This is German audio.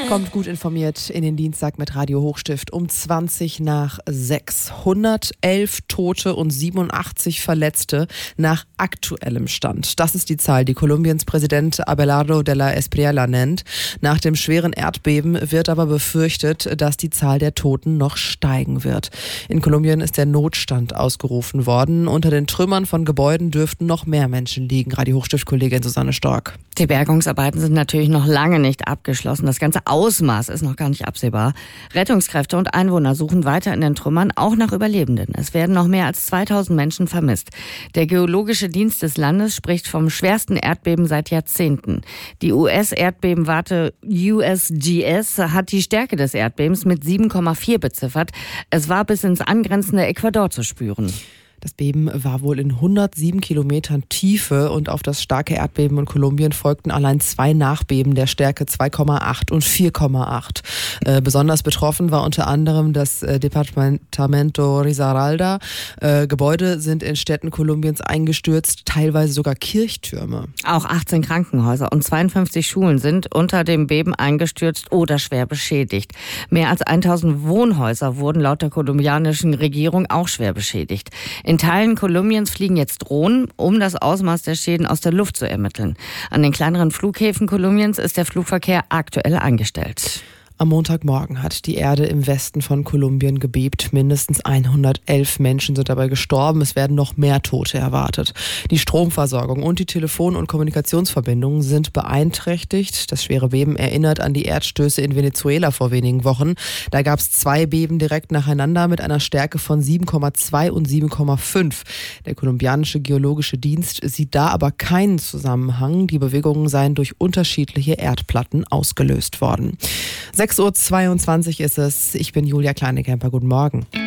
Kommt gut informiert in den Dienstag mit Radio Hochstift um 20:06. 111 Tote und 87 Verletzte nach aktuellem Stand. Das ist die Zahl, die Kolumbiens Präsident Abelardo de la Espriella nennt. Nach dem schweren Erdbeben wird aber befürchtet, dass die Zahl der Toten noch steigen wird. In Kolumbien ist der Notstand ausgerufen worden. Unter den Trümmern von Gebäuden dürften noch mehr Menschen liegen. Radio Hochstift-Kollegin Susanne Stork. Die Bergungsarbeiten sind natürlich noch lange nicht abgeschlossen. Das ganze Ausmaß ist noch gar nicht absehbar. Rettungskräfte und Einwohner suchen weiter in den Trümmern, auch nach Überlebenden. Es werden noch mehr als 2000 Menschen vermisst. Der Geologische Dienst des Landes spricht vom schwersten Erdbeben seit Jahrzehnten. Die US-Erdbebenwarte USGS hat die Stärke des Erdbebens mit 7,4 beziffert. Es war bis ins angrenzende Ecuador zu spüren. Das Beben war wohl in 107 Kilometern Tiefe und auf das starke Erdbeben in Kolumbien folgten allein 2 Nachbeben der Stärke 2,8 und 4,8. Besonders betroffen war unter anderem das Departamento Risaralda. Gebäude sind in Städten Kolumbiens eingestürzt, teilweise sogar Kirchtürme. Auch 18 Krankenhäuser und 52 Schulen sind unter dem Beben eingestürzt oder schwer beschädigt. Mehr als 1000 Wohnhäuser wurden laut der kolumbianischen Regierung auch schwer beschädigt. In Teilen Kolumbiens fliegen jetzt Drohnen, um das Ausmaß der Schäden aus der Luft zu ermitteln. An den kleineren Flughäfen Kolumbiens ist der Flugverkehr aktuell eingestellt. Am Montagmorgen hat die Erde im Westen von Kolumbien gebebt. Mindestens 111 Menschen sind dabei gestorben. Es werden noch mehr Tote erwartet. Die Stromversorgung und die Telefon- und Kommunikationsverbindungen sind beeinträchtigt. Das schwere Beben erinnert an die Erdstöße in Venezuela vor wenigen Wochen. Da gab es 2 Beben direkt nacheinander mit einer Stärke von 7,2 und 7,5. Der kolumbianische Geologische Dienst sieht da aber keinen Zusammenhang. Die Bewegungen seien durch unterschiedliche Erdplatten ausgelöst worden. 6:22 Uhr ist es. Ich bin Julia Kleinekemper. Guten Morgen.